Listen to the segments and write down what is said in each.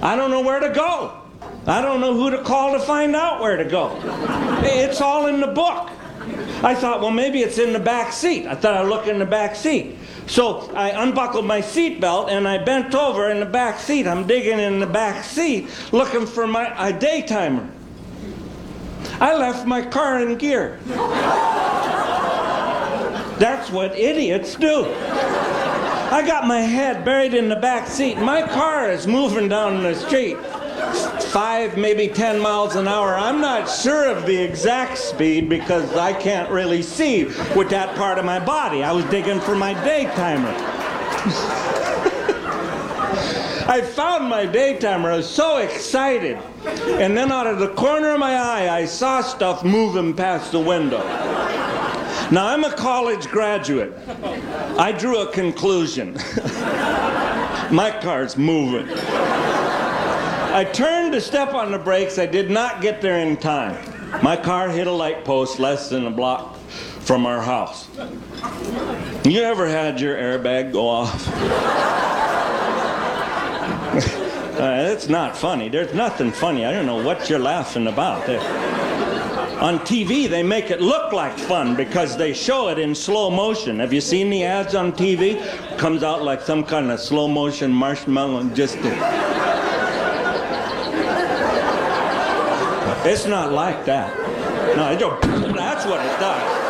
I don't know where to go. I don't know who to call to find out where to go. It's all in the book. I thought, well, maybe it's in the back seat. I thought I'd look in the back seat. So I unbuckled my seatbelt and I bent over in the back seat. I'm digging in the back seat looking for a day timer. I left my car in gear. That's what idiots do. I got my head buried in the back seat. My car is moving down the street 5, maybe 10 miles an hour. I'm not sure of the exact speed because I can't really see with that part of my body. I was digging for my day timer. I found my day timer. I was so excited. And then out of the corner of my eye, I saw stuff moving past the window. Now, I'm a college graduate. I drew a conclusion. My car's moving. I turned to step on the brakes. I did not get there in time. My car hit a light post less than a block from our house. You ever had your airbag go off? It's not funny. There's nothing funny. I don't know what you're laughing about. On TV, they make it look like fun because they show it in slow motion. Have you seen the ads on TV? Comes out like some kind of slow motion marshmallow and just... It's not like that. No, that's what it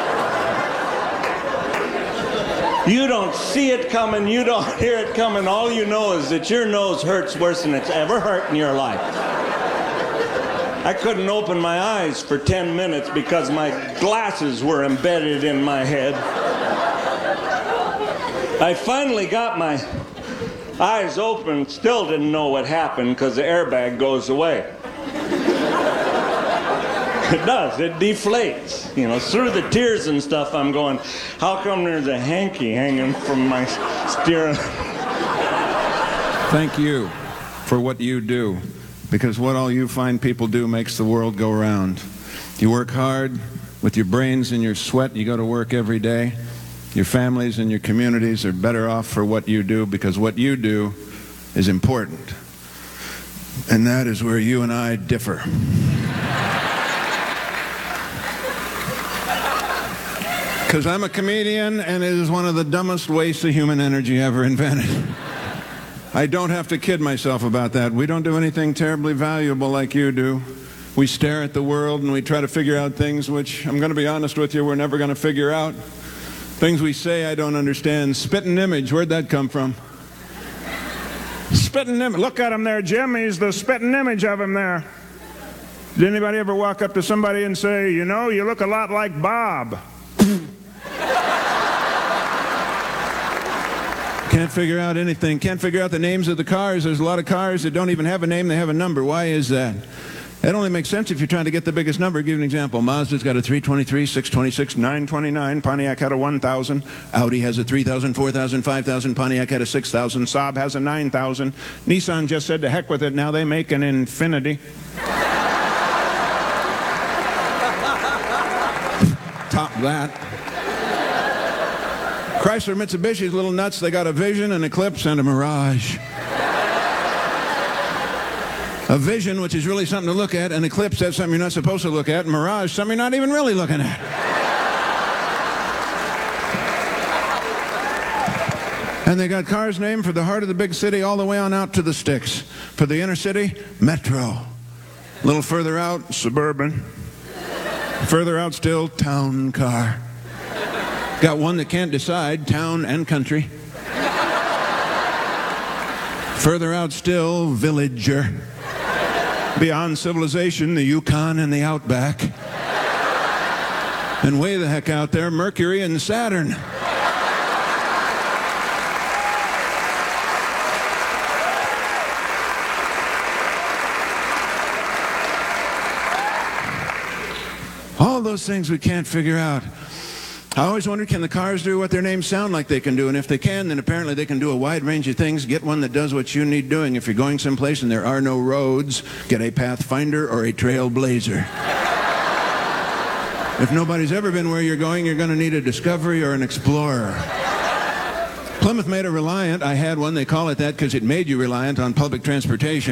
does. You don't see it coming, you don't hear it coming. All you know is that your nose hurts worse than it's ever hurt in your life. I couldn't open my eyes for 10 minutes because my glasses were embedded in my head. I finally got my eyes open, still didn't know what happened because the airbag goes away. It does, it deflates. You know, through the tears and stuff, I'm going, how come there's a hanky hanging from my steering? Thank you for what you do, because what all you fine people do makes the world go round. You work hard with your brains and your sweat. You go to work every day. Your families and your communities are better off for what you do, because what you do is important. And that is where you and I differ. Because I'm a comedian, and it is one of the dumbest wastes of human energy ever invented. I don't have to kid myself about that. We don't do anything terribly valuable like you do. We stare at the world and we try to figure out things which, I'm going to be honest with you, we're never going to figure out. Things we say I don't understand. Spitting image, where'd that come from? Spitting image. Look at him there, Jim. He's the spitting image of him there. Did anybody ever walk up to somebody and say, you know, you look a lot like Bob? Can't figure out anything. Can't figure out the names of the cars. There's a lot of cars that don't even have a name, they have a number. Why is that? That only makes sense if you're trying to get the biggest number. I'll give you an example. Mazda's got a 323, 626, 929. Pontiac had a 1,000. Audi has a 3,000, 4,000, 5,000. Pontiac had a 6,000. Saab has a 9,000. Nissan just said to heck with it. Now they make an Infinity. Top that. Chrysler Mitsubishi's little nuts. They got a Vision, an Eclipse, and a Mirage. A Vision, which is really something to look at. An Eclipse, that's something you're not supposed to look at. Mirage, something you're not even really looking at. And they got cars named for the heart of the big city all the way on out to the sticks. For the inner city, Metro. A little further out, Suburban. Further out still, Town Car. Got one that can't decide, Town and Country. Further out still, Villager. Beyond civilization, the Yukon and the Outback. And way the heck out there, Mercury and Saturn. All those things we can't figure out. I always wondered, can the cars do what their names sound like they can do? And if they can, then apparently they can do a wide range of things. Get one that does what you need doing. If you're going someplace and there are no roads, get a Pathfinder or a Trailblazer. If nobody's ever been where you're going to need a Discovery or an Explorer. Plymouth made a Reliant. I had one. They call it that because it made you reliant on public transportation.